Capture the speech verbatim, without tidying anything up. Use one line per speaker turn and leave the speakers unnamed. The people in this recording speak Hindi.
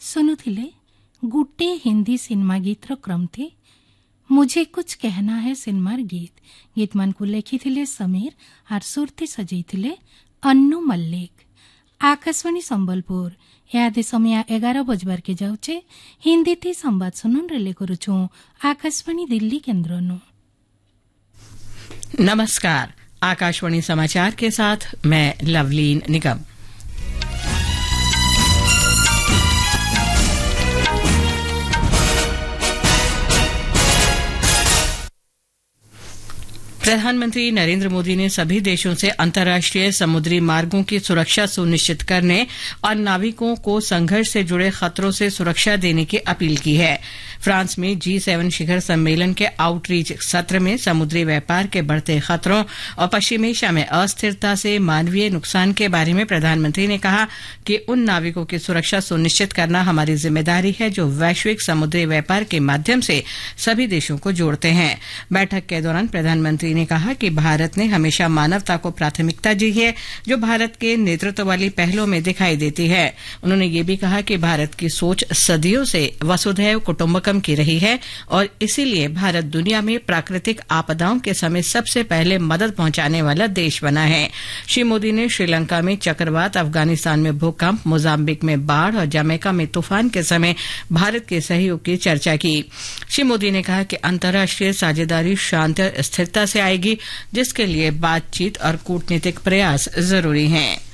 सुनुथिले गुटे हिंदी सिनेमा गीतर क्रम थे मुझे कुछ कहना है सिनेमार गीत गीत मान को लेखिथिले समीर और सुरती सजैथिले अन्नू मल्लिक। आकाशवाणी संबलपुर यादे समय एगार बजबार के जाउचे हिंदी थी संवाद सुनुन रेले करुछु आकाशवाणी दिल्ली केंद्रनु।
नमस्कार, आकाशवाणी समाचार के साथ मैं लवलीन निगम। प्रधानमंत्री नरेंद्र मोदी ने सभी देशों से अंतर्राष्ट्रीय समुद्री मार्गों की सुरक्षा सुनिश्चित करने और नाविकों को संघर्ष से जुड़े खतरों से सुरक्षा देने की अपील की है। फ्रांस में जी सेवन शिखर सम्मेलन के आउटरीच सत्र में समुद्री व्यापार के बढ़ते खतरों और पश्चिम एशिया में अस्थिरता से मानवीय नुकसान के बारे में प्रधानमंत्री ने कहा कि उन नाविकों की सुरक्षा सुनिश्चित करना हमारी जिम्मेदारी है जो वैश्विक समुद्री व्यापार के माध्यम से सभी देशों को जोड़ते हैं। बैठक के दौरान प्रधानमंत्री ने कहा कि भारत ने हमेशा मानवता को प्राथमिकता दी है, जो भारत के नेतृत्व वाली पहलों में दिखाई देती है। उन्होंने ये भी कहा कि भारत की सोच सदियों से वसुधैव कुटुंबकम की रही है और इसीलिए भारत दुनिया में प्राकृतिक आपदाओं के समय सबसे पहले मदद पहुंचाने वाला देश बना है। श्री मोदी ने श्रीलंका में चक्रवात, अफगानिस्तान में भूकंप, मोजाम्बिक में बाढ़ और जमैका में तूफान के समय भारत के सहयोग की चर्चा की। श्री मोदी ने कहा कि अंतर्राष्ट्रीय साझेदारी शांति और स्थिरता से आएगी, जिसके लिए बातचीत और कूटनीतिक प्रयास जरूरी हैं।